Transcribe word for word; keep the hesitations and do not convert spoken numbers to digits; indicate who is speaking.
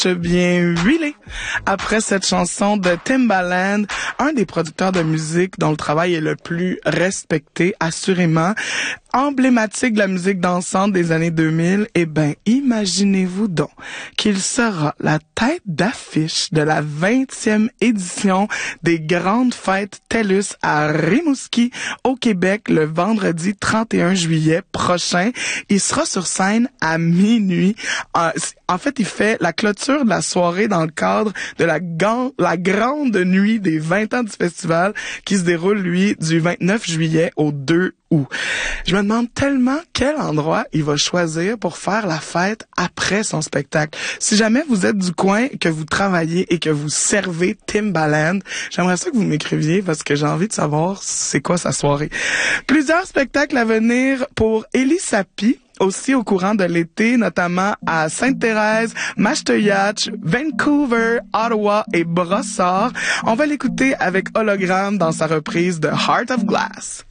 Speaker 1: bien huilé. Après cette chanson de Timbaland, un des producteurs de musique dont le travail est le plus respecté, assurément, emblématique de la musique dansante des années deux mille, eh ben, imaginez-vous donc qu'il sera la tête d'affiche de la vingtième édition des Grandes Fêtes TELUS à Rimouski, au Québec, le vendredi trente et un juillet prochain. Il sera sur scène à minuit. En fait, il fait la clôture de la soirée dans le cadre de la, gan- la grande nuit des vingt ans du festival qui se déroule, lui, du vingt-neuf juillet au deux août. Je me demande tellement quel endroit il va choisir pour faire la fête après son spectacle. Si jamais vous êtes du coin, que vous travaillez et que vous servez Timbaland, j'aimerais ça que vous m'écriviez parce que j'ai envie de savoir c'est quoi sa soirée. Plusieurs spectacles à venir pour Elie Sapi, aussi au courant de l'été, notamment à Sainte-Thérèse, Mashteuiatch, Vancouver, Ottawa et Brossard. On va l'écouter avec Hologramme dans sa reprise de Heart of Glass.